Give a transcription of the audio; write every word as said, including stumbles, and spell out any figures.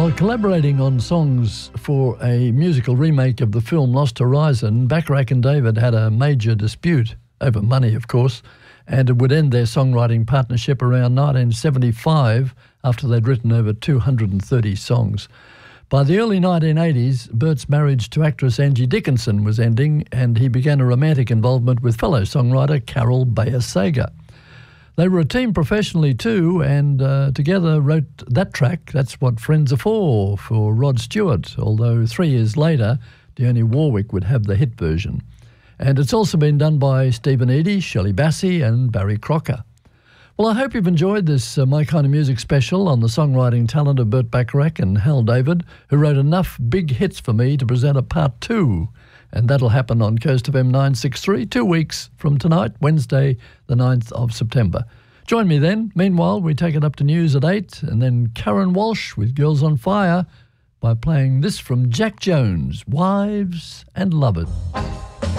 While collaborating on songs for a musical remake of the film Lost Horizon, Bacharach and David had a major dispute, over money of course, and it would end their songwriting partnership around nineteen seventy-five after they'd written over two hundred thirty songs. By the early nineteen eighties, Bert's marriage to actress Angie Dickinson was ending, and he began a romantic involvement with fellow songwriter Carol Bayer Sager. They were a team professionally too, and uh, together wrote that track, That's What Friends Are For, for Rod Stewart, although three years later, Dionne Warwick would have the hit version. And it's also been done by Stephen Eady, Shirley Bassey and Barry Crocker. Well, I hope you've enjoyed this uh, My Kind of Music special on the songwriting talent of Bert Bacharach and Hal David, who wrote enough big hits for me to present a part two. And that'll happen on Coast F M nine sixty-three, two weeks from tonight, Wednesday, the ninth of September. Join me then. Meanwhile, we take it up to news at eight, and then Karen Walsh with Girls on Fire by playing this from Jack Jones, Wives and Lovers.